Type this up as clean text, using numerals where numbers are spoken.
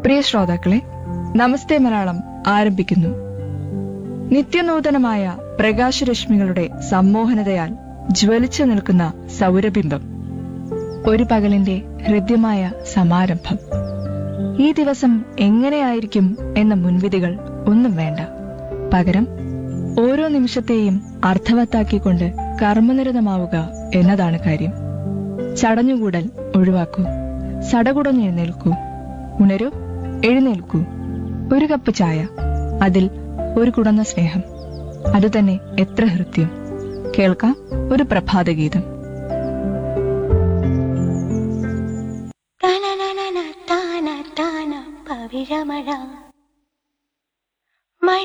പ്രിയ ശ്രോതാക്കളെ, നമസ്തേ മലയാളം ആരംഭിക്കുന്നു. നിത്യനൂതനമായ പ്രകാശരശ്മികളുടെ സമ്മോഹനതയാൽ ജ്വലിച്ചു നിൽക്കുന്ന സൗരബിംബം, ഒരു പകലിന്റെ ഹൃദ്യമായ സമാരംഭം. ഈ ദിവസം എങ്ങനെയായിരിക്കും എന്ന മുൻവിധികൾ ഒന്നും വേണ്ട. പകരം ഓരോ നിമിഷത്തെയും അർത്ഥവത്താക്കിക്കൊണ്ട് കർമ്മനിരതമാവുക എന്നതാണ് കാര്യം. ചടഞ്ഞുകൂടൽ ഒഴിവാക്കൂ, സടകുടഞ്ഞെഴുന്നേൽക്കൂ, ഉണരൂ, എഴുന്നേൽക്കൂ. ഒരു കപ്പ് ചായ, അതിൽ ഒരു കുടന്ന സ്നേഹം, അതുതന്നെ എത്ര ഹൃദ്യം. കേൾക്കാം ഒരു പ്രഭാതഗീതം. പവിഴമഴ